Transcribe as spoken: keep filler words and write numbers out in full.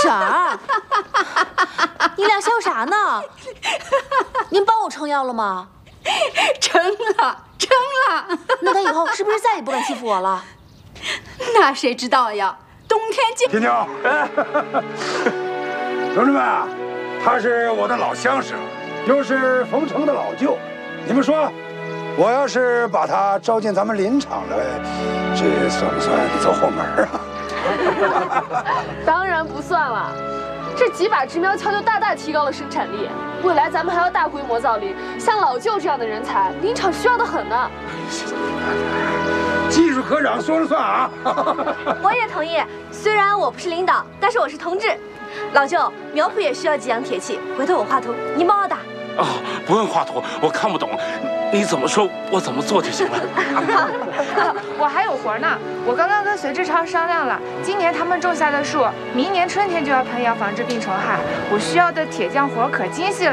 婶儿，你俩笑啥呢？您帮我撑腰了吗？ 撑了，撑了。 那他以后是不是再也不敢欺负我了？ 那谁知道呀？冬天见。 听听，同志们啊，他是我的老相识，又是冯城的老舅。你们说，我要是把他招进咱们林场来，这算不算走后门啊？ 当然不算了。这几把植苗枪就大大提高了生产力，未来咱们还要大规模造林，像老舅这样的人才，林场需要的很呢。 技术科长说了算啊！ 我也同意，虽然我不是领导，但是我是同志。老舅，苗圃也需要几样铁器，回头我画图，您帮我打。 哦，不用画图，我看不懂，你怎么说，我怎么做就行了。 我还有活呢，我刚刚跟隋志超商量了，今年他们种下的树，明年春天就要喷药防治病虫害。我需要的铁匠活可精细了。